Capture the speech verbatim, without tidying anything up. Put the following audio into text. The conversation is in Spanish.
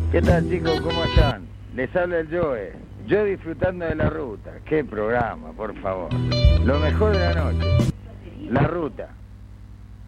¿Qué tal, chicos? ¿Cómo están? Les habla el Joe. Yo disfrutando de la ruta. Qué programa, por favor. Lo mejor de la noche. La ruta.